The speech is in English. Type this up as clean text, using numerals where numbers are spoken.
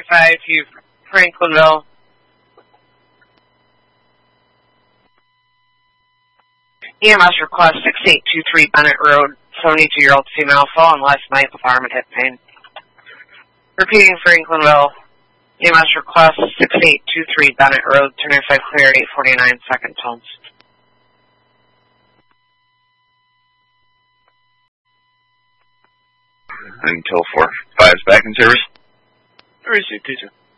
2 Franklinville. EMS request 6823 Bennett Road, 72-year-old female, fallen last night with arm and hip pain. Repeating Franklinville, EMS request 6823 Bennett Road, 295 clear, 849 second tones. Until 4-5's back in service. Received, teacher.